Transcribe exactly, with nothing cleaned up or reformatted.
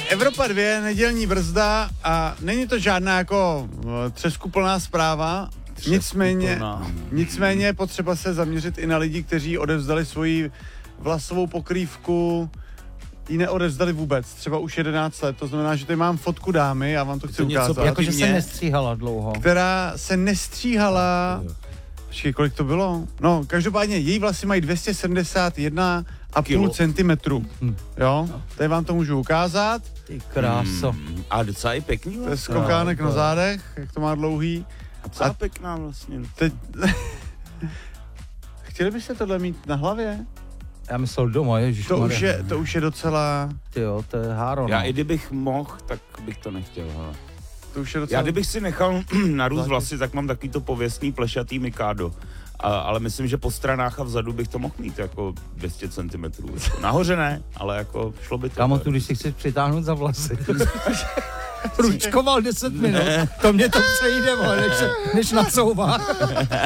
Evropa dva, nedělní brzda a není to žádná jako třeskuplná zpráva, nicméně, nicméně je potřeba se zaměřit i na lidi, kteří odevzdali svoji vlasovou pokrývku, ji neodevzdali vůbec, třeba už jedenáct let, to znamená, že tady mám fotku dámy, já vám to chci to ukázat. Jako, že se nestříhala dlouho. Která se nestříhala, počkej, kolik to bylo? No, každopádně její vlasy mají dvě stě sedmdesát jedna a půl centimetru, hm. jo, tady vám to můžu ukázat. Ty kráso. Hmm. A docela je pěkný. To je skokánek no, na zádech, jak to má dlouhý. A docela pěkná vlastně. Teď... Chtěli byste tohle mít na hlavě? Já myslel doma, ježiš. To už je, to už je docela... Tyjo, to je háro, no. Já i kdybych mohl, tak bych to nechtěl, hele. To už je docela... Já kdybych si nechal narůst vlasy, tak mám takový to pověstný plešatý mikádo. A, ale myslím, že po stranách a vzadu bych to mohl mít jako dvě stě centimetrů. Nahoře ne, ale jako šlo by to. Kámo, tu, když si chceš přitáhnout za vlasy. Ručkoval deset minut, to mě to přejde, vole, než, než nacouvá.